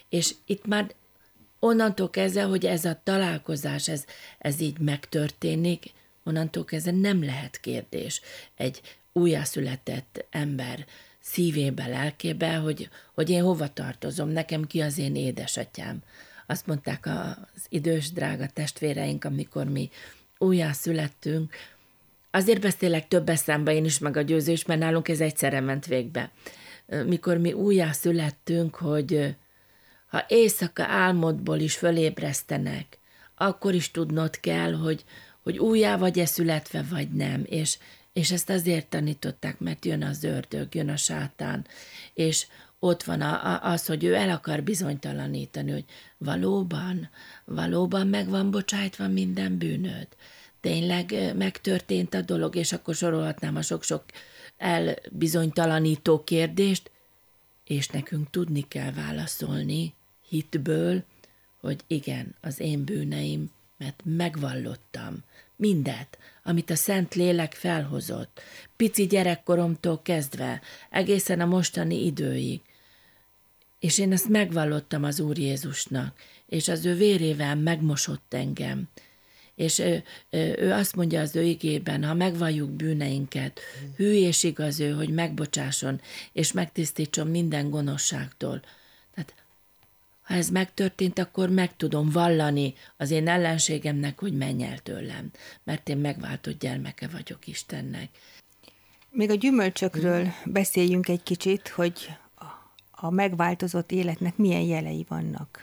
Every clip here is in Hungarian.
És itt már onnantól kezdve, hogy ez a találkozás, ez így megtörténik, onnantól kezdve nem lehet kérdés egy újjászületett ember szívébe, lelkébe, hogy én hova tartozom, nekem ki az én édesatyám. Azt mondták az idős, drága testvéreink, amikor mi újjászülettünk. Azért beszélek több eszembe én is, meg a Győző is, mert nálunk ez egyszerre ment végbe. Mikor mi újjászülettünk, hogy ha éjszaka álmodból is fölébresztenek, akkor is tudnod kell, hogy újjá vagy-e születve, vagy nem. És ezt azért tanították, mert jön az ördög, jön a sátán, és ott van az, hogy ő el akar bizonytalanítani, hogy valóban meg van bocsájtva minden bűnöd. Tényleg megtörtént a dolog, és akkor sorolhatnám a sok-sok elbizonytalanító kérdést, és nekünk tudni kell válaszolni hitből, hogy igen, az én bűneim, mert megvallottam mindet, amit a Szent Lélek felhozott, pici gyerekkoromtól kezdve, egészen a mostani időig. És én ezt megvallottam az Úr Jézusnak, és az ő vérével megmosott engem. És ő azt mondja az ő igében, ha megvalljuk bűneinket, hű és igaz ő, hogy megbocsásson, és megtisztítson minden gonoszságtól. Tehát ha ez megtörtént, akkor meg tudom vallani az én ellenségemnek, hogy menj el tőlem, mert én megváltott gyermeke vagyok Istennek. Még a gyümölcsökről beszéljünk egy kicsit, hogy a megváltozott életnek milyen jelei vannak.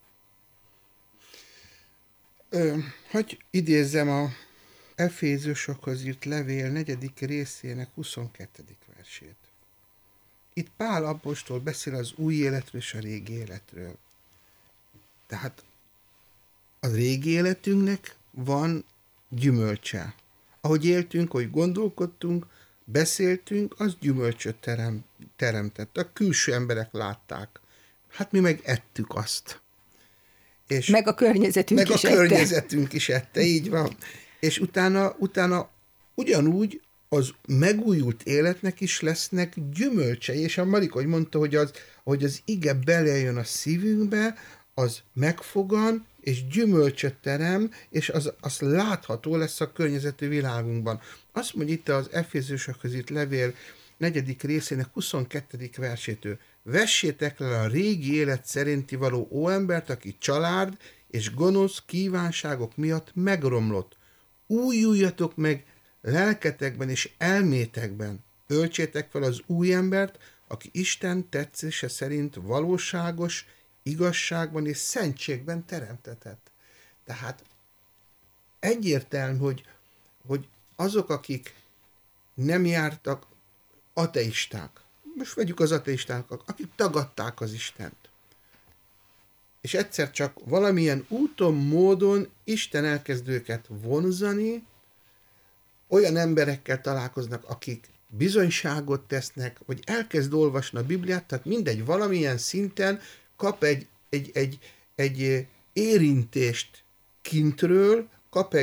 Hogy idézzem a Efézusokhoz írt levél 4. részének 22. versét. Itt Pál apostol beszél az új életről és a régi életről. Tehát a régi életünknek van gyümölcse. Ahogy éltünk, ahogy gondolkodtunk, beszéltünk, az gyümölcsöt teremtett. A külső emberek látták. Hát mi meg ettük azt. És meg a környezetünk is ette, így van. És utána ugyanúgy az megújult életnek is lesznek gyümölcsei, és a Marika, hogy mondta, hogy az ige belejön a szívünkbe, az megfogan, és gyümölcsöt terem, és az látható lesz a környezeti világunkban. Azt mondja itt az Efézusokhoz írt levél 4. részének 22. versétől. Vessétek le a régi élet szerinti való óembert, aki család és gonosz kívánságok miatt megromlott. Újuljatok meg lelketekben és elmétekben. Öltsétek fel az új embert, aki Isten tetszése szerint valóságos, igazságban és szentségben teremtetett. Tehát egyértelmű, hogy azok, akik nem jártak, ateisták, most vegyük az ateistákat, akik tagadták az Istent. És egyszer csak valamilyen úton, módon Isten elkezd őket vonzani, olyan emberekkel találkoznak, akik bizonyságot tesznek, vagy elkezd olvasni a Bibliát, tehát mindegy, valamilyen szinten kap egy érintést kintről, kap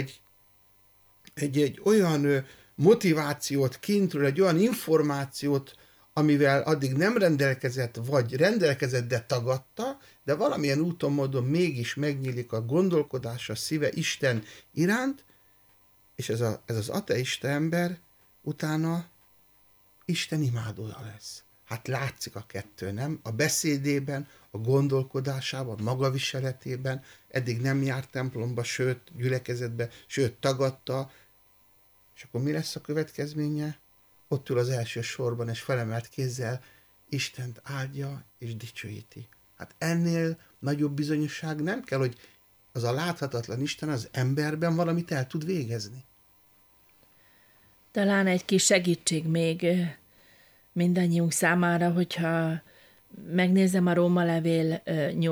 egy olyan motivációt kintről, egy olyan információt, amivel addig nem rendelkezett, vagy rendelkezett, de tagadta, de valamilyen úton, módon mégis megnyílik a gondolkodása, a szíve Isten iránt, és ez az ateista ember utána Isten imádója lesz. Hát látszik a kettő, nem? A beszédében, a gondolkodásában, a magaviseletében, eddig nem járt templomba, sőt, gyülekezetbe, sőt, tagadta, és akkor mi lesz a következménye? Ott ül az első sorban, és felemelt kézzel Istent áldja és dicsőíti. Hát ennél nagyobb bizonyosság nem kell, hogy az a láthatatlan Isten az emberben valamit el tud végezni. Talán egy kis segítség még mindannyiunk számára, hogyha megnézem a Róma levél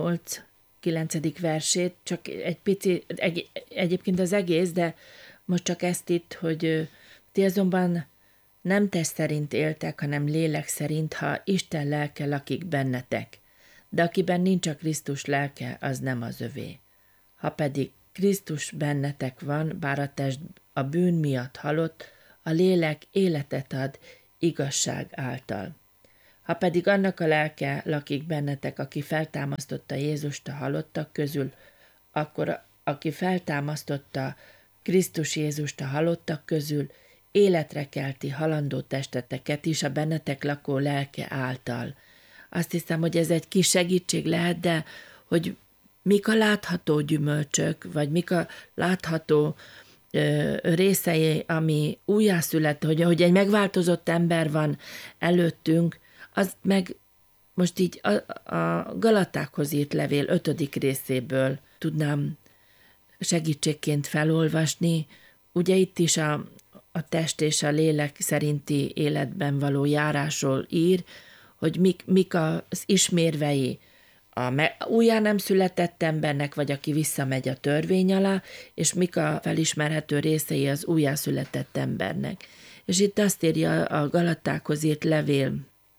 8-9. versét, csak egy pici, egyébként az egész, de most csak ezt itt, hogy ti azonban nem test szerint éltek, hanem lélek szerint, ha Isten lelke lakik bennetek. De akiben nincs a Krisztus lelke, az nem az övé. Ha pedig Krisztus bennetek van, bár a test a bűn miatt halott, a lélek életet ad igazság által. Ha pedig annak a lelke lakik bennetek, aki feltámasztotta Jézust a halottak közül, akkor aki feltámasztotta Krisztus Jézust a halottak közül, életre kelti halandó testeteket is a bennetek lakó lelke által. Azt hiszem, hogy ez egy kis segítség lehet, de hogy mik a látható gyümölcsök, vagy mik a látható részei, ami újjászület, hogy egy megváltozott ember van előttünk, azt meg most így a Galatákhoz írt levél 5. részéből tudnám segítségként felolvasni. Ugye itt is a test és a lélek szerinti életben való járásról ír, hogy mik az ismérvei a újjá nem született embernek, vagy aki visszamegy a törvény alá, és mik a felismerhető részei az újjászületett embernek. És itt azt írja a Galatákhoz írt levél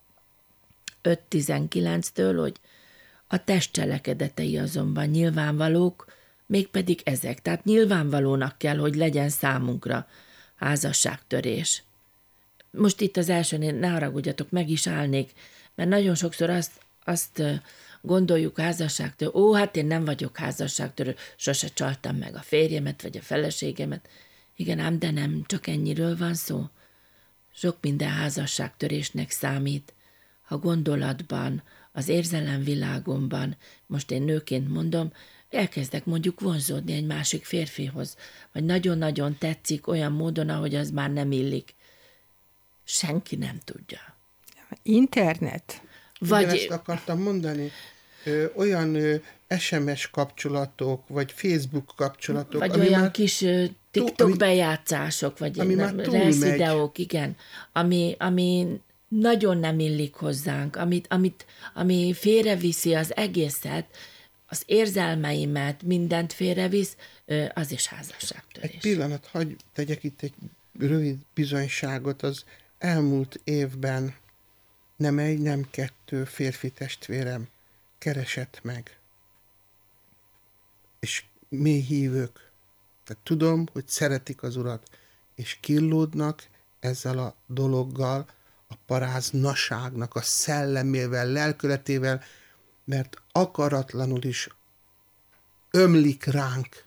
5.19-től, hogy a test cselekedetei azonban nyilvánvalók, mégpedig ezek. Tehát nyilvánvalónak kell, hogy legyen számunkra házasságtörés. Most itt az elsőnél, ne haragudjatok, meg is állnék, mert nagyon sokszor azt gondoljuk házasságtől, hát én nem vagyok házasságtörő, sose csaltam meg a férjemet, vagy a feleségemet. Igen, ám de nem, csak ennyiről van szó. Sok minden házasságtörésnek számít. Ha gondolatban, az érzelemvilágomban, most én nőként mondom, elkezdek mondjuk vonzódni egy másik férfihoz, vagy nagyon-nagyon tetszik olyan módon, ahogy az már nem illik. Senki nem tudja. Internet? Vagy... Igen, ezt akartam mondani. Olyan SMS kapcsolatok, vagy Facebook kapcsolatok. Vagy olyan már kis TikTok bejátszások, vagy videók, igen, ami nagyon nem illik hozzánk, ami félreviszi az egészet, az érzelmeimet, mindent félrevisz, az is házasságtörés. Egy pillanat, hagyj tegyek itt egy rövid bizonyságot. Az elmúlt évben nem egy, nem 2 férfi testvérem keresett meg. És mély hívők. Tehát tudom, hogy szeretik az Urat, és killódnak ezzel a dologgal, a paráznaságnak a szellemével, lelkületével, mert akaratlanul is ömlik ránk.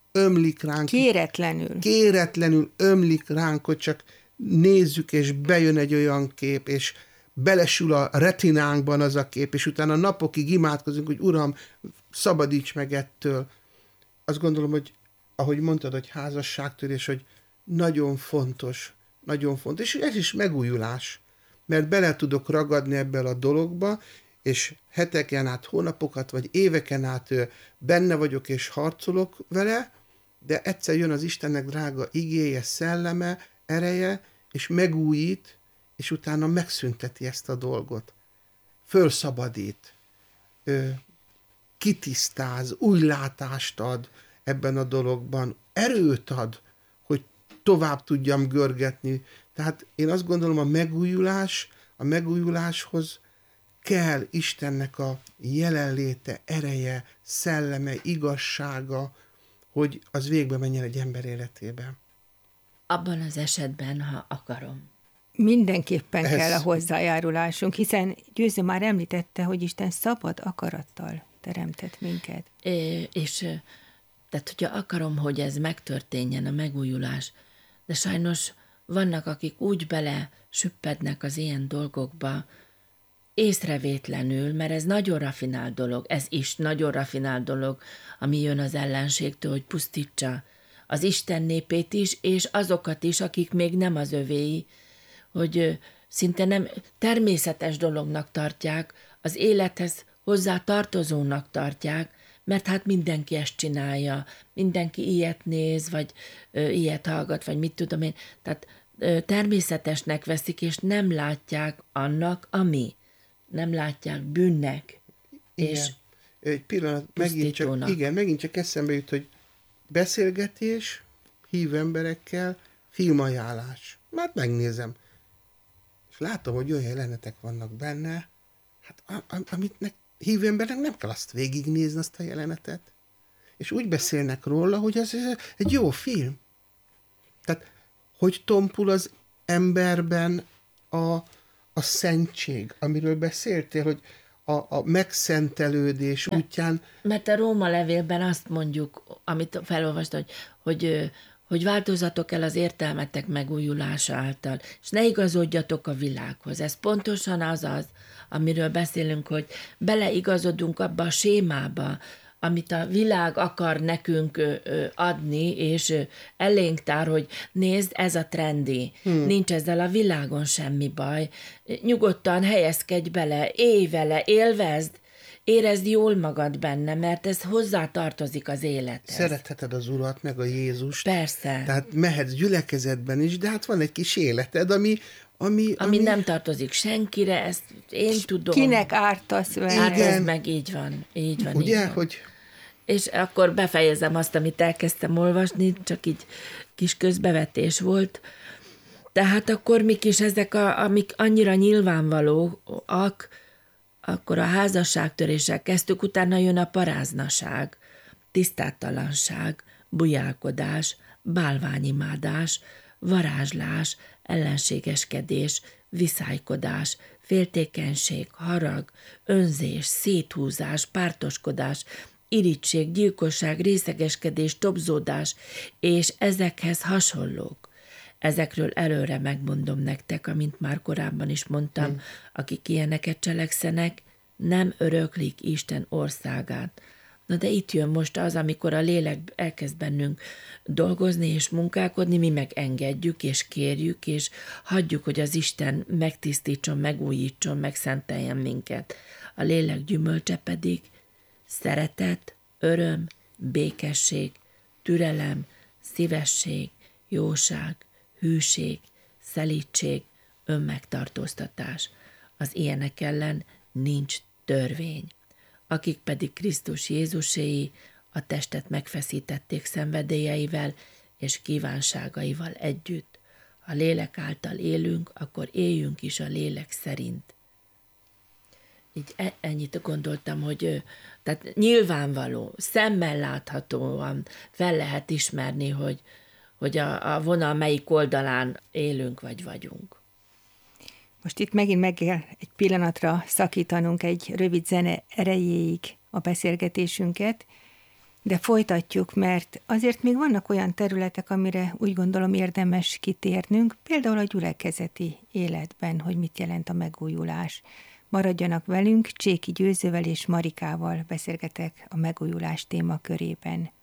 Kéretlenül ömlik ránk, hogy csak nézzük, és bejön egy olyan kép, és belesül a retinánkban az a kép, és utána napokig imádkozunk, hogy Uram, szabadíts meg ettől. Azt gondolom, hogy ahogy mondtad, hogy házasságtörés, hogy nagyon fontos, és ez is megújulás, mert bele tudok ragadni ebből a dologba, és heteken át, hónapokat, vagy éveken át benne vagyok, és harcolok vele, de egyszer jön az Istennek drága igéje, szelleme, ereje, és megújít, és utána megszünteti ezt a dolgot. Fölszabadít, kitisztáz, új látást ad ebben a dologban, erőt ad, hogy tovább tudjam görgetni. Tehát én azt gondolom, a megújuláshoz kell Istennek a jelenléte, ereje, szelleme, igazsága, hogy az végbe menjen egy ember életében. Abban az esetben, ha akarom. Mindenképpen kell a hozzájárulásunk, hiszen Győző már említette, hogy Isten szabad akarattal teremtett minket. Tehát, hogyha akarom, hogy ez megtörténjen, a megújulás, de sajnos vannak, akik úgy bele süppednek az ilyen dolgokba, észrevétlenül, mert ez nagyon rafinált dolog, ez is nagyon rafinált dolog, ami jön az ellenségtől, hogy pusztítsa az Isten népét is, és azokat is, akik még nem az övéi, hogy szinte nem természetes dolognak tartják, az élethez hozzá tartozónak tartják, mert hát mindenki ezt csinálja, mindenki ilyet néz, vagy ilyet hallgat, vagy mit tudom én, tehát természetesnek veszik, és nem látják annak, ami. Nem látják bűnnek. Igen. És egy pillanat, megint csak eszembe jut, hogy beszélgetés, hívő emberekkel, filmajánlás. Már megnézem. És látom, hogy olyan jelenetek vannak benne, hát amit hívő embernek nem kell azt végignézni, azt a jelenetet. És úgy beszélnek róla, hogy ez egy jó film. Tehát, hogy tompul az emberben a szentség, amiről beszéltél, hogy a megszentelődés útján. Mert a Róma levélben azt mondjuk, amit felolvastam, hogy változatok el az értelmetek megújulása által, és ne igazodjatok a világhoz. Ez pontosan az, amiről beszélünk, hogy beleigazodunk abba a sémába, amit a világ akar nekünk adni, és elénk tár, hogy nézd, ez a trendi, nincs ezzel a világon semmi baj, nyugodtan helyezkedj bele, élj vele, élvezd, érezd jól magad benne, mert ez hozzá tartozik az élethez. Szeretheted az Urat, meg a Jézust. Persze. Tehát mehetsz gyülekezetben is, de hát van egy kis életed, ami nem tartozik senkire, ezt én tudom. Kinek ártasz vele? Hát ez meg így van. Ugye, így van. Hogy... És akkor befejezem azt, amit elkezdtem olvasni, csak így kis közbevetés volt. akkor mik is ezek, amik annyira nyilvánvalóak, akkor a házasságtöréssel kezdtük, utána jön a paráznaság, tisztátalanság, bujálkodás, bálványimádás, varázslás, ellenségeskedés, viszálykodás, féltékenység, harag, önzés, széthúzás, pártoskodás, irigység, gyilkosság, részegeskedés, tobzódás, és ezekhez hasonlók. Ezekről előre megmondom nektek, amint már korábban is mondtam, akik ilyeneket cselekszenek, nem öröklik Isten országát. Na de itt jön most az, amikor a lélek elkezd bennünk dolgozni és munkálkodni, mi meg engedjük és kérjük, és hagyjuk, hogy az Isten megtisztítson, megújítson, megszenteljen minket. A lélek gyümölcse pedig szeretet, öröm, békesség, türelem, szívesség, jóság, hűség, szelídség, önmegtartóztatás. Az ilyenek ellen nincs törvény. Akik pedig Krisztus Jézuséi, a testet megfeszítették szenvedélyeivel és kívánságaival együtt. Ha lélek által élünk, akkor éljünk is a lélek szerint. Így ennyit gondoltam, hogy tehát nyilvánvaló, szemmel láthatóan fel lehet ismerni, hogy a vonal melyik oldalán élünk vagy vagyunk. Most itt megint meg kell egy pillanatra szakítanunk egy rövid zene erejéig a beszélgetésünket, de folytatjuk, mert azért még vannak olyan területek, amire úgy gondolom érdemes kitérnünk, például a gyülekezeti életben, hogy mit jelent a megújulás. Maradjanak velünk, Cséki Győzővel és Marikával beszélgetek a megújulás témakörében.